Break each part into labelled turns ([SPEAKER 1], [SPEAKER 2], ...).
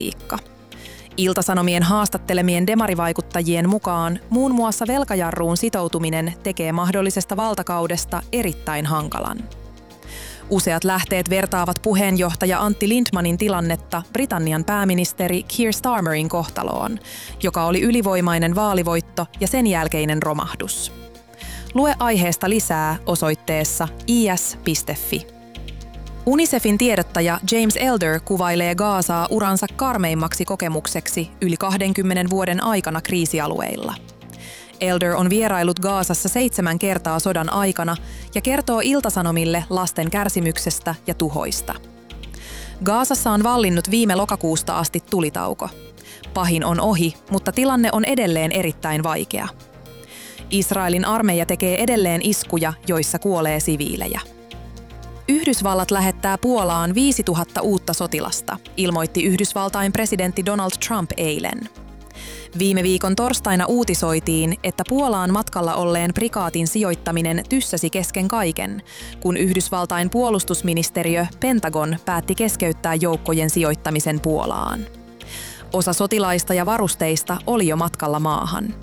[SPEAKER 1] politiikka. Ilta-Sanomien haastattelemien demarivaikuttajien mukaan muun muassa velkajarruun sitoutuminen tekee mahdollisesta valtakaudesta erittäin hankalan. Useat lähteet vertaavat puheenjohtaja Antti Lindmanin tilannetta Britannian pääministeri Keir Starmerin kohtaloon, joka oli ylivoimainen vaalivoitto ja sen jälkeinen romahdus. Lue aiheesta lisää osoitteessa is.fi. UNICEFin tiedottaja James Elder kuvailee Gazaa uransa karmeimmaksi kokemukseksi yli 20 vuoden aikana kriisialueilla. Elder on vierailut Gazassa 7 kertaa sodan aikana ja kertoo Ilta-Sanomille lasten kärsimyksestä ja tuhoista. Gazassa on vallinnut viime lokakuusta asti tulitauko. Pahin on ohi, mutta tilanne on edelleen erittäin vaikea. Israelin armeija tekee edelleen iskuja, joissa kuolee siviilejä. Yhdysvallat lähettää Puolaan 5000 uutta sotilasta, ilmoitti Yhdysvaltain presidentti Donald Trump eilen. Viime viikon torstaina uutisoitiin, että Puolaan matkalla olleen prikaatin sijoittaminen tyssäsi kesken kaiken, kun Yhdysvaltain puolustusministeriö Pentagon päätti keskeyttää joukkojen sijoittamisen Puolaan. Osa sotilaista ja varusteista oli jo matkalla maahan.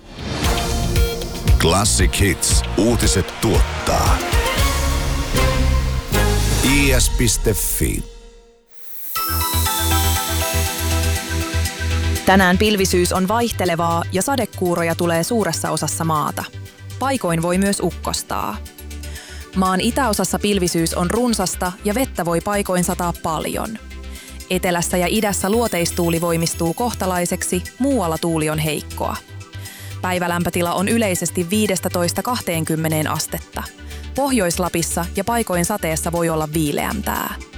[SPEAKER 2] Classic Hits. Uutiset tuottaa is.fi.
[SPEAKER 1] Tänään pilvisyys on vaihtelevaa ja sadekuuroja tulee suuressa osassa maata. Paikoin voi myös ukkostaa. Maan itäosassa pilvisyys on runsasta ja vettä voi paikoin sataa paljon. Etelässä ja idässä luoteistuuli voimistuu kohtalaiseksi, muualla tuuli on heikkoa. Päivälämpötila on yleisesti 15–20 astetta. Pohjois-Lapissa ja paikoin sateessa voi olla viileämpää.